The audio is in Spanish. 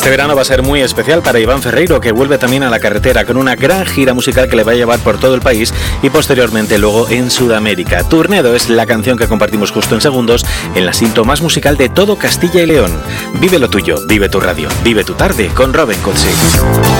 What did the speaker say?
Este verano va a ser muy especial para Iván Ferreiro, que vuelve también a la carretera con una gran gira musical que le va a llevar por todo el país y posteriormente luego en Sudamérica. Turnedo es la canción que compartimos justo en segundos en la cinta más musical de todo Castilla y León. Vive lo tuyo, vive tu radio, vive tu tarde con Robin Cutsi.